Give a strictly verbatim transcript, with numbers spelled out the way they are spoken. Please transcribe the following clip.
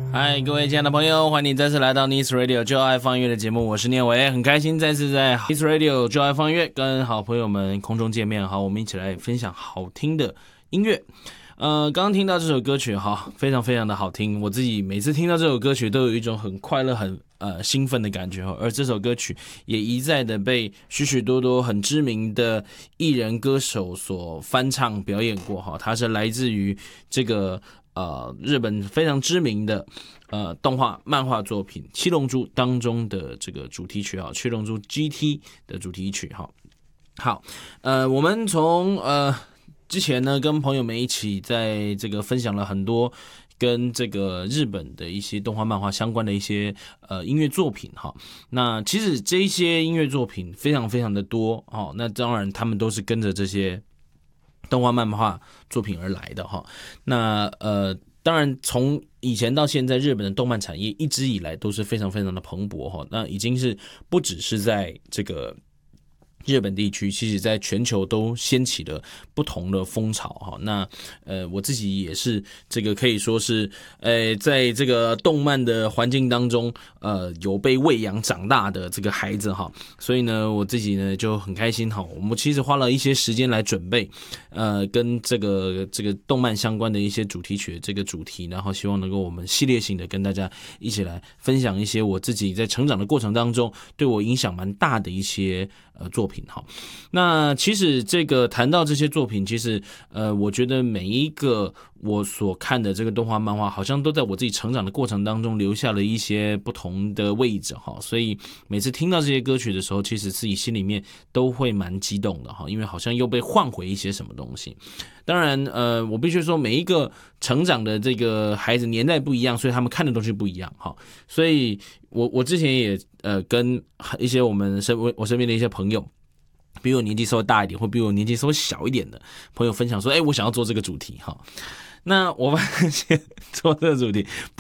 嗨，各位亲爱的朋友，欢迎你再次来到 Nice Radio 就爱放乐的节目，我是念维，很开心再次在 Nice Radio 就爱放乐跟好朋友们空中见面，好，我们一起来分享好听的音乐。呃，刚刚听到这首歌曲，哈，非常非常的好听，我自己每次听到这首歌曲都有一种很快乐、很呃兴奋的感觉，而这首歌曲也一再的被许许多多很知名的艺人歌手所翻唱表演过，哈，它是来自于这个。呃，日本非常知名的呃动画漫画作品《七龙珠》当中的这个主题曲哈，《七龙珠 G T》的主题曲哈。好，呃，我们从呃之前呢跟朋友们一起在这个分享了很多跟这个日本的一些动画漫画相关的一些呃音乐作品哈。那其实这一些音乐作品非常非常的多哦，那当然他们都是跟着这些动画漫画作品而来的哈，那呃，当然从以前到现在，日本的动漫产业一直以来都是非常非常的蓬勃哈，那已经是不只是在这个日本地区，其实在全球都掀起了不同的风潮哈。那呃，我自己也是这个可以说是呃，在这个动漫的环境当中，呃，有被喂养长大的这个孩子哈。所以呢，我自己呢就很开心哈。我们其实花了一些时间来准备，呃，跟这个这个动漫相关的一些主题曲的这个主题，然后希望能够我们系列性的跟大家一起来分享一些我自己在成长的过程当中对我影响蛮大的一些呃作品。好，那其实这个谈到这些作品，其实呃，我觉得每一个我所看的这个动画漫画，好像都在我自己成长的过程当中留下了一些不同的位置哈。所以每次听到这些歌曲的时候，其实自己心里面都会蛮激动的哈，因为好像又被换回一些什么东西。当然，呃，我必须说，每一个成长的这个孩子年代不一样，所以他们看的东西不一样哈。所以我我之前也呃跟一些我们身我身边的一些朋友。比我年纪稍微大一点，或比我年纪稍微小一点的朋友分享说：“哎，我想要做这个主题哈。”那我发现做这个主题